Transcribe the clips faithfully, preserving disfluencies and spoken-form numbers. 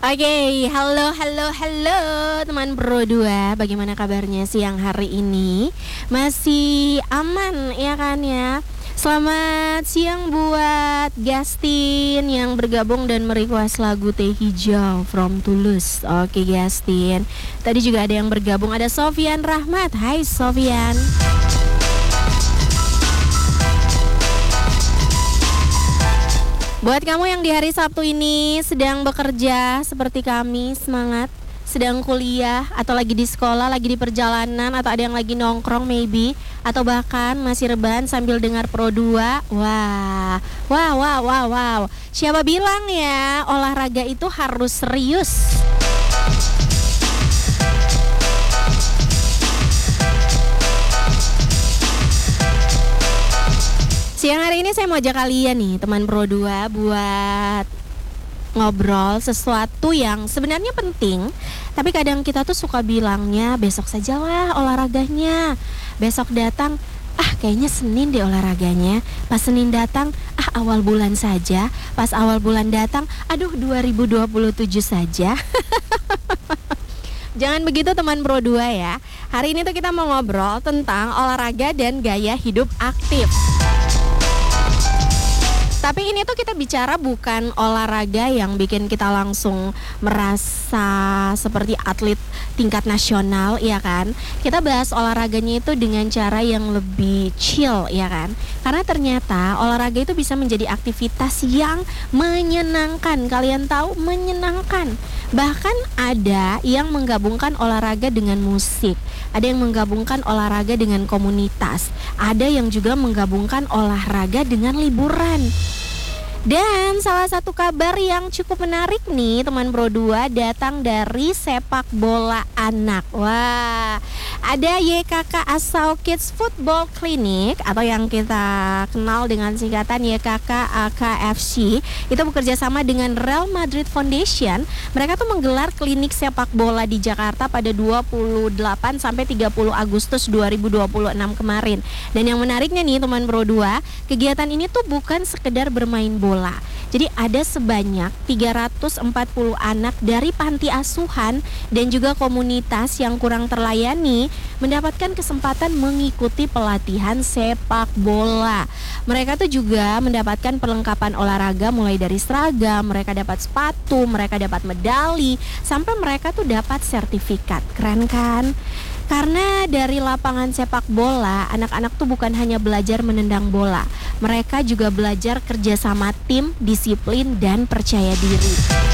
Oke, halo, halo, halo teman Pro dua. Bagaimana kabarnya siang hari ini? Masih aman ya kan ya? Selamat siang buat Gastin yang bergabung dan merequest lagu Teh Hijau from Tulus. Oke Gastin. Tadi juga ada yang bergabung, ada Sofian Rahmat. Hai Sofian. Buat kamu yang di hari Sabtu ini sedang bekerja seperti kami, semangat. Sedang kuliah atau lagi di sekolah, lagi di perjalanan, atau ada yang lagi nongkrong maybe, atau bahkan masih rebahan sambil dengar Pro dua. Wah, wah, wah, wah, wow. Siapa bilang ya olahraga itu harus serius? Siang hari ini saya mau ajak kalian nih teman Pro dua buat ngobrol sesuatu yang sebenarnya penting, tapi kadang kita tuh suka bilangnya besok saja lah olahraganya. Besok datang, ah kayaknya Senin deh olahraganya. Pas Senin datang, ah awal bulan saja. Pas awal bulan datang, aduh dua ribu dua puluh tujuh saja. Jangan begitu teman Pro dua ya. Hari ini tuh kita mau ngobrol tentang olahraga dan gaya hidup aktif. Tapi ini tuh kita bicara bukan olahraga yang bikin kita langsung merasa seperti atlet tingkat nasional, ya kan? Kita bahas olahraganya itu dengan cara yang lebih chill, ya kan? Karena ternyata olahraga itu bisa menjadi aktivitas yang menyenangkan. Kalian tahu, menyenangkan. Bahkan ada yang menggabungkan olahraga dengan musik. Ada yang menggabungkan olahraga dengan komunitas. Ada yang juga menggabungkan olahraga dengan liburan. Dan salah satu kabar yang cukup menarik nih teman Pro dua datang dari sepak bola anak. Wah, ada Y K K Asau Kids Football Clinic atau yang kita kenal dengan singkatan Y K K A K F C. Itu bekerja sama dengan Real Madrid Foundation. Mereka tuh menggelar klinik sepak bola di Jakarta pada dua puluh delapan sampai tiga puluh Agustus dua ribu dua puluh enam kemarin. Dan yang menariknya nih teman Pro dua, kegiatan ini tuh bukan sekedar bermain bola. Jadi ada sebanyak tiga ratus empat puluh anak dari panti asuhan dan juga komunitas yang kurang terlayani mendapatkan kesempatan mengikuti pelatihan sepak bola. Mereka tuh juga mendapatkan perlengkapan olahraga mulai dari seragam, mereka dapat sepatu, mereka dapat medali, sampai mereka tuh dapat sertifikat. Keren kan? Karena dari lapangan sepak bola, anak-anak tuh bukan hanya belajar menendang bola. Mereka juga belajar kerja sama tim, disiplin, dan percaya diri.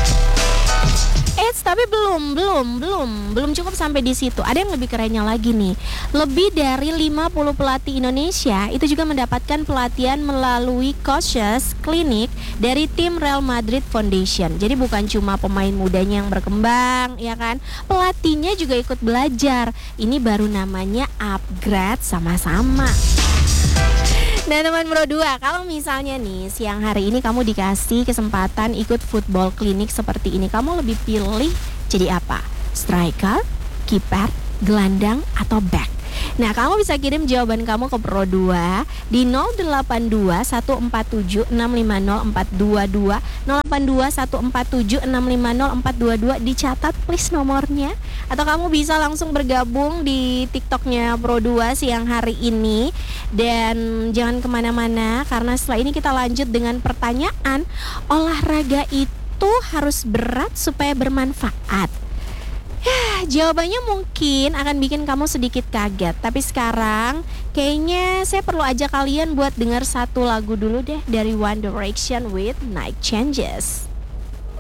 Eits, tapi belum, belum, belum, belum cukup sampai di situ. Ada yang lebih kerennya lagi nih. Lebih dari lima puluh pelatih Indonesia itu juga mendapatkan pelatihan melalui coaches klinik dari tim Real Madrid Foundation. Jadi bukan cuma pemain mudanya yang berkembang, ya kan? Pelatihnya juga ikut belajar. Ini baru namanya upgrade sama-sama. Nah teman Pro dua, kalau misalnya nih siang hari ini kamu dikasih kesempatan ikut football klinik seperti ini, kamu lebih pilih jadi apa? Striker, kiper, gelandang, atau back? Nah kamu bisa kirim jawaban kamu ke Pro dua di nol delapan dua satu empat tujuh enam lima nol empat dua dua, nol delapan dua satu empat tujuh enam lima nol empat dua dua. Dicatat please nomornya. Atau kamu bisa langsung bergabung di TikToknya Pro dua siang hari ini. Dan jangan kemana-mana, karena setelah ini kita lanjut dengan pertanyaan, olahraga itu harus berat supaya bermanfaat? Ya, jawabannya mungkin akan bikin kamu sedikit kaget. Tapi sekarang kayaknya saya perlu ajak kalian buat dengar satu lagu dulu deh dari One Direction with Night Changes.